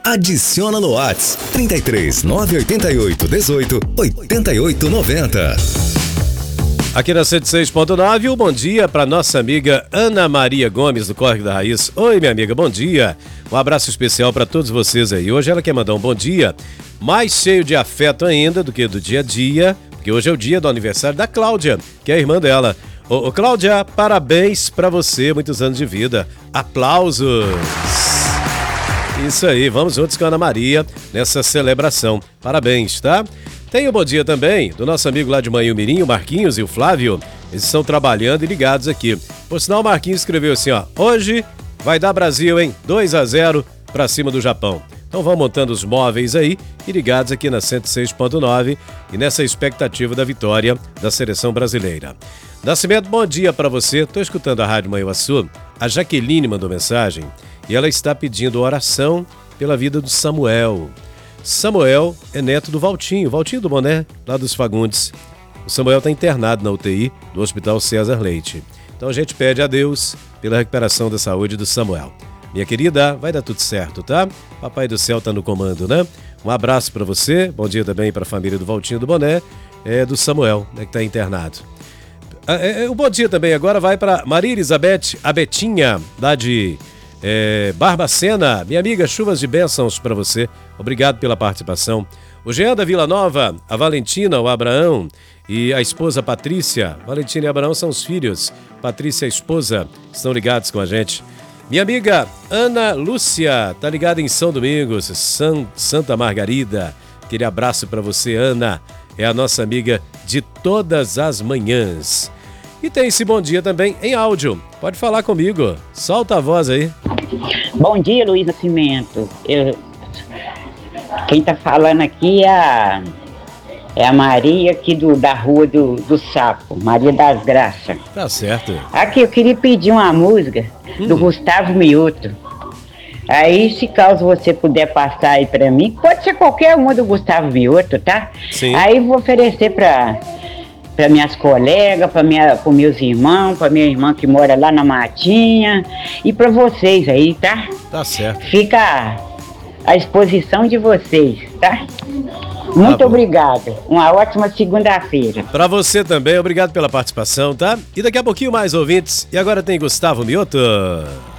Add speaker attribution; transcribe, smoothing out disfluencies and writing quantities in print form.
Speaker 1: Adiciona no Whats 33 988 18 88 90.
Speaker 2: Aqui na 106.9, um bom dia para nossa amiga Ana Maria Gomes, do Córrego da Raiz. Oi, minha amiga, bom dia. Um abraço especial para todos vocês aí. Hoje ela quer mandar um bom dia, mais cheio de afeto ainda do que do dia a dia, porque hoje é o dia do aniversário da Cláudia, que é a irmã dela. Ô, Cláudia, parabéns para você, muitos anos de vida. Aplausos. Isso aí, vamos juntos com a Ana Maria nessa celebração. Parabéns, tá? Tem um bom dia também do nosso amigo lá de Manhumirim, o Marquinhos e o Flávio. Eles estão trabalhando e ligados aqui. Por sinal, o Marquinhos escreveu assim, ó: hoje vai dar Brasil, hein? 2-0 pra cima do Japão. Então vão montando os móveis aí e ligados aqui na 106.9 e nessa expectativa da vitória da seleção brasileira. Nascimento, bom dia pra você. Tô escutando a Rádio Manhuaçu. A Jaqueline mandou mensagem e ela está pedindo oração pela vida do Samuel. Samuel é neto do Valtinho do Boné, lá dos Fagundes. O Samuel está internado na UTI do Hospital César Leite. Então a gente pede a Deus pela recuperação da saúde do Samuel. Minha querida, vai dar tudo certo, tá? Papai do céu tá no comando, né? Um abraço para você, bom dia também para a família do Valtinho do Boné, do Samuel, né, que está internado. O bom dia também agora vai para Maria Elizabeth, a Betinha, lá de Barbacena. Minha amiga, chuvas de bênçãos para você. Obrigado pela participação. O Jean da Vila Nova, a Valentina, o Abraão e a esposa Patrícia. Valentina e Abraão são os filhos. Patrícia, a esposa, estão ligados com a gente. Minha amiga Ana Lúcia, tá ligada em São Domingos, Santa Margarida. Aquele abraço para você, Ana. É a nossa amiga de todas as manhãs. E tem esse bom dia também em áudio. Pode falar comigo. Solta a voz aí.
Speaker 3: Bom dia, Luiz Nascimento. Quem tá falando aqui é a Maria aqui da Rua do Sapo, Maria das Graças.
Speaker 2: Tá certo.
Speaker 3: Aqui, eu queria pedir uma música do Gustavo Mioto. Aí, se caso você puder passar aí pra mim, pode ser qualquer uma do Gustavo Mioto, tá?
Speaker 2: Sim.
Speaker 3: Aí vou oferecer pra minhas colegas, para meus irmãos, para minha irmã que mora lá na Matinha e para vocês aí, tá?
Speaker 2: Tá certo.
Speaker 3: Fica à exposição de vocês, tá? Muito obrigado. Uma ótima segunda-feira.
Speaker 2: Para você também, obrigado pela participação, tá? E daqui a pouquinho mais ouvintes. E agora tem Gustavo Mioto.